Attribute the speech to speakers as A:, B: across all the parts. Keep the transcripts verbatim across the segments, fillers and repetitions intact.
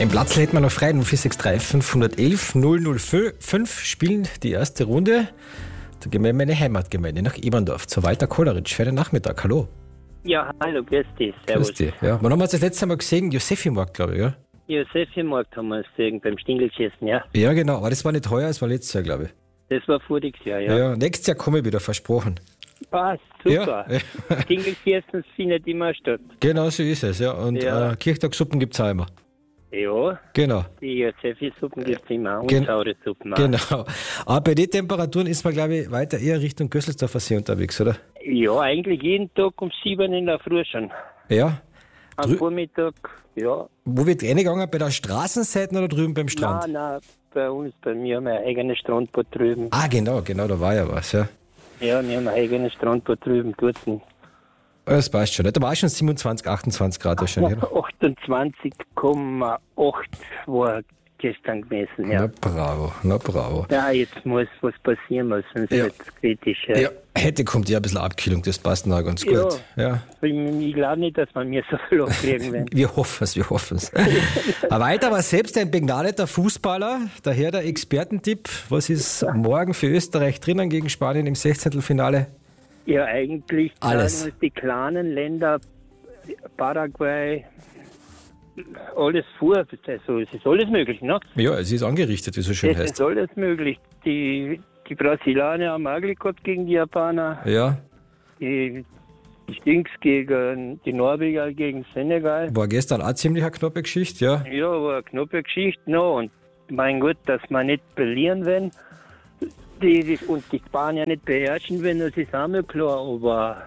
A: Im Platz hätten wir noch frei, null vier sechs drei fünf eins eins null null fünf spielen die erste Runde. Da gehen wir in meine Heimatgemeinde nach Eberndorf zu Walter Kolleritsch für den Nachmittag. Hallo.
B: Ja, hallo, grüß dich, servus.
A: Grüß dich. Ja. Wann haben wir uns das letzte Mal gesehen? Josephimarkt, glaube ich, ja?
B: Josephimarkt haben wir es gesehen, beim Stingelschießen, ja.
A: Ja, genau, aber das war nicht heuer, das war letztes Jahr, glaube ich.
B: Das war voriges Jahr, ja.
A: Ja, nächstes Jahr komme ich wieder, versprochen.
B: Passt, super.
A: Ja.
B: Stingelschießen findet immer statt.
A: Genau so ist es, ja. Und
B: Ja.
A: Äh, Kirchtagssuppen gibt es auch immer.
B: Ja,
A: Genau.
B: die Josephi-Suppen gibt es immer und
A: Gen-
B: saure Suppen auch.
A: Genau. Aber bei den Temperaturen ist man, glaube ich, weiter eher Richtung Gösselsdorfer See unterwegs, oder?
B: Ja, eigentlich jeden Tag um sieben in der Früh schon.
A: Ja.
B: Am
A: Drü-
B: Vormittag, ja.
A: Wo wird reingegangen? Bei der Straßenseite oder drüben beim Strand?
B: Nein, nein, bei uns, bei mir haben wir ein eigenes Strandbad drüben.
A: Ah, genau, genau, da war ja was, ja.
B: Ja, wir haben ein eigenes Strandbad drüben, dort.
A: Das passt schon. Da war schon siebenundzwanzig, achtundzwanzig Grad wahrscheinlich, oder?
B: achtundzwanzig Komma acht war gestern gemessen, ja.
A: Na bravo, na bravo.
B: Ja, jetzt muss was passieren, weil sonst
A: Ja.
B: wird es kritisch. Ja.
A: Ja, hätte kommt ja ein bisschen Abkühlung, das passt noch ganz
B: Ja.
A: gut. Ja.
B: Ich, ich glaube nicht, dass wir mir so viel abkriegen werden.
A: Wir hoffen es, wir hoffen es. Aber Walter war selbst ein begnadeter Fußballer, daher der Expertentipp. Was ist morgen für Österreich drinnen gegen Spanien im Sechzehntelfinale?
B: Ja, eigentlich
A: Alles.
B: sagen uns die kleinen Länder, Paraguay, alles vor. Also, es ist alles möglich, ne?
A: Ja, es ist angerichtet, wie so schön
B: Es
A: heißt.
B: ist alles möglich. Die, die Brasilianer haben auch Glück gehabt gegen die Japaner.
A: Ja,
B: Die, die Stinks gegen die Norweger gegen Senegal.
A: war gestern auch ziemlich eine knappe Geschichte, ja.
B: Ja, war eine knappe Geschichte noch. Und mein Gott, dass wir nicht verlieren werden die, die, und die Spanier nicht beherrschen werden, das ist auch mir klar. Aber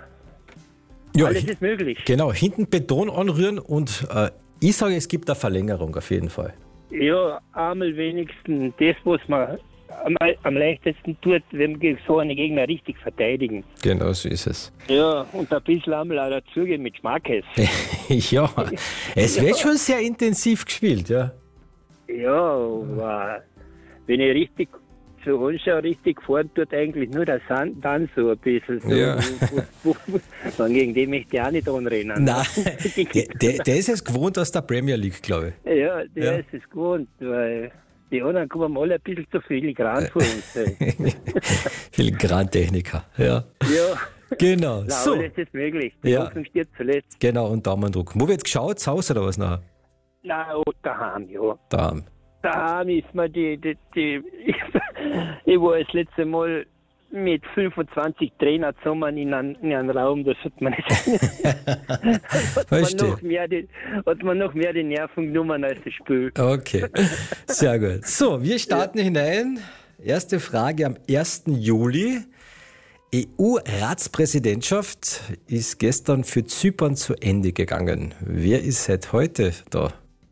A: Ja,
B: alles
A: hi-
B: ist möglich.
A: genau, hinten Beton anrühren und äh, ich sage, es gibt eine Verlängerung auf jeden Fall.
B: Ja, einmal wenigstens das, was man am, am leichtesten tut, wenn wir so einen Gegner richtig verteidigen.
A: Genau so ist es.
B: Ja, und ein bisschen einmal auch dazugehen mit Schmackes.
A: Ja, es wird schon sehr intensiv gespielt, ja.
B: Ja, aber wenn ich richtig so anschaue, richtig fahren tut eigentlich nur der Sand dann so ein bisschen. So,
A: Ja.
B: wo, wo, wo, gegen den möchte ich auch nicht anrennen.
A: Nein, der, der, der ist es gewohnt aus der Premier League, glaube ich.
B: Ja, der
A: Ja.
B: ist es gewohnt, weil die anderen kommen alle ein bisschen zu filigran vor uns. ey.
A: Filigrantechniker, ja.
B: Ja,
A: Genau,
B: na,
A: so.
B: alles ist möglich. Die
A: Ja.
B: Hoffnung stirbt zuletzt.
A: Genau, und Daumen drücken. Wo wird geschaut? Zu Hause oder was nachher?
B: Na, oh, daheim, ja.
A: Daheim.
B: Daheim ist mir die, die, die ich, ich war das letzte Mal mit fünfundzwanzig Trainer zusammen in einem, in einem Raum, das hat man nicht. hat, man
A: Verstehe.
B: noch mehr die, hat man noch mehr die Nerven genommen als das Spiel.
A: Okay, sehr gut. So, wir starten hinein. Erste Frage am ersten Juli. E U-Ratspräsidentschaft ist gestern für Zypern zu Ende gegangen. Wer ist seit heute da?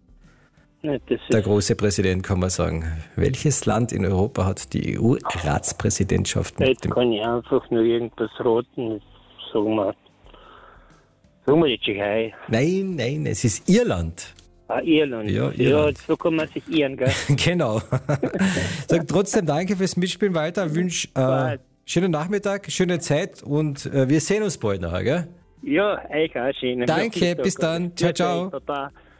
B: Ja, das
A: Der
B: ist,
A: große Präsident, kann man sagen. Welches Land in Europa hat die E U-Ratspräsidentschaft mit
B: jetzt
A: dem...
B: kann ich einfach nur irgendwas raten. Sagen wir, sagen wir die Tschechei.
A: Nein, nein, es ist Irland.
B: Ah, Irland.
A: Ja,
B: Ja,
A: Irland.
B: so kann man sich irren, gell?
A: Genau. Sag trotzdem danke fürs Mitspielen weiter. Wünsch äh,
B: Passt.
A: schönen Nachmittag, schöne Zeit und äh, wir sehen uns bald nachher, gell?
B: Ja, euch auch schön.
A: Danke, bis dann. Ciao, ciao.
B: Baba.